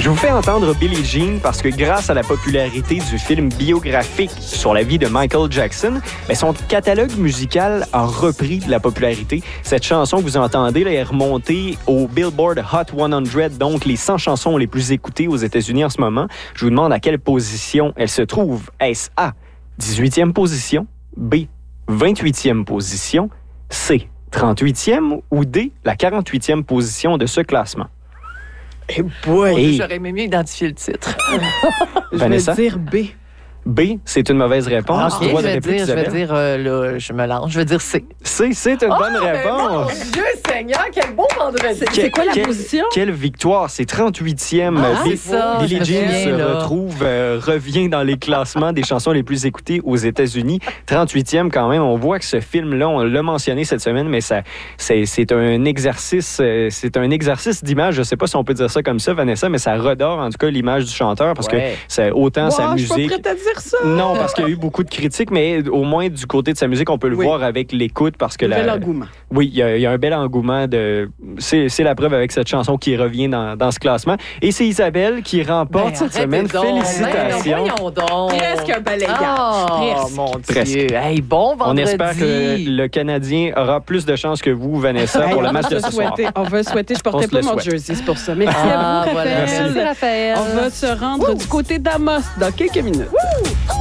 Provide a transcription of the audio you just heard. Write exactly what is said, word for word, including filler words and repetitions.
Je vous fais entendre Billie Jean parce que grâce à la popularité du film biographique sur la vie de Michael Jackson, bien, son catalogue musical a repris de la popularité. Cette chanson que vous entendez là, est remontée au Billboard Hot cent, donc les cent chansons les plus écoutées aux États-Unis en ce moment. Je vous demande à quelle position elle se trouve. Est-ce A, dix-huitième position, B, vingt-huitième position, C, trente-huitième ou D, la quarante-huitième position de ce classement? Eh boy! Et- J'aurais aimé mieux identifier le titre. Je Vanessa? vais dire B. B, c'est une mauvaise réponse. Ok, Droit je de vais réplique, dire, je vais Isabelle. dire euh, là, je me lance, je vais dire C. C, c'est une bonne Oh, mais réponse. mon Dieu Seigneur, quel beau vendredi! C'est- c'est quoi la Quelle- position? Quelle victoire! C'est trente-huitième. Ah, Bill- c'est ça, Billie je me Jean souviens, se là. retrouve, euh, revient dans les classements des chansons les plus écoutées aux États-Unis. trente-huitième quand même. On voit que ce film-là, on l'a mentionné cette semaine, mais ça, c'est, c'est un exercice, euh, c'est un exercice d'image. Je ne sais pas si on peut dire ça comme ça, Vanessa, mais ça redore en tout cas l'image du chanteur parce Ouais. que c'est autant sa Wow, je suis pas musique. prête à dire ça. Non, parce qu'il y a eu beaucoup de critiques, mais au moins du côté de sa musique, on peut le Oui. voir avec l'écoute parce que Nouvel la, engouement. oui, il y, a, il y a un bel engouement. De, c'est, c'est la preuve avec cette chanson qui revient dans, dans ce classement. Et c'est Isabelle qui remporte Ben, cette arrêtez semaine. donc. Félicitations. Ben, voyons donc. Presque un balayage. Oh, Presque. mon Dieu. Presque. Hey, bon On vendredi. espère que le Canadien aura plus de chance que vous, Vanessa, pour Hey, le on match va de se ce soir. souhaiter. On va souhaiter. Je On portais se pas le mon souhaite. jersey, c'est pour ça. Merci Ah, à vous, voilà. Raphaël. Merci. Raphaël. On va se rendre du côté d'Amos dans quelques minutes.